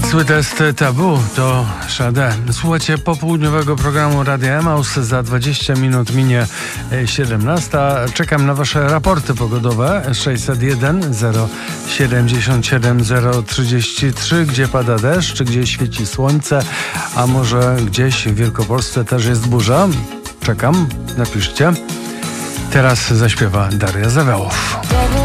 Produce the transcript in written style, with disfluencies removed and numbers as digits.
Zły test tabu to Sade. Słuchajcie popołudniowego programu Radia Emaus. Za 20 minut minie 17. Czekam na wasze raporty pogodowe. 601 077 033. Gdzie pada deszcz, gdzie świeci słońce, a może gdzieś w Wielkopolsce też jest burza? Czekam, napiszcie. Teraz zaśpiewa Daria Zawiałow.